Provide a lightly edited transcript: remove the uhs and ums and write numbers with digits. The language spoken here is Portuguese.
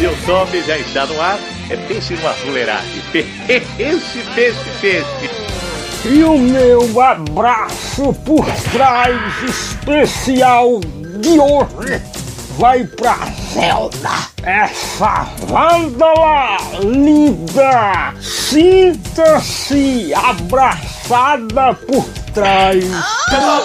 Brasil Some já está no ar. É Peixe no Azuleiragem. Peixe, peixe, peixe. E o meu abraço por trás especial de hoje vai pra Zelda, essa vândala linda. Sinta-se abraçada por trás.